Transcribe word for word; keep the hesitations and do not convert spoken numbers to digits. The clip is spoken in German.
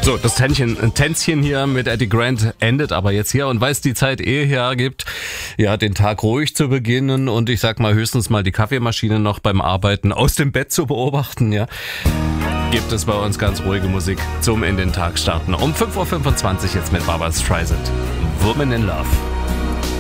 So, das Tänzchen, Tänzchen hier mit Eddie Grant endet aber jetzt hier und weil es die Zeit eh hergibt, ja, den Tag ruhig zu beginnen und ich sag mal höchstens mal die Kaffeemaschine noch beim Arbeiten aus dem Bett zu beobachten, ja, gibt es bei uns ganz ruhige Musik zum in den Tag starten. Um fünf Uhr fünfundzwanzig jetzt mit Barbra Streisand. Woman in Love.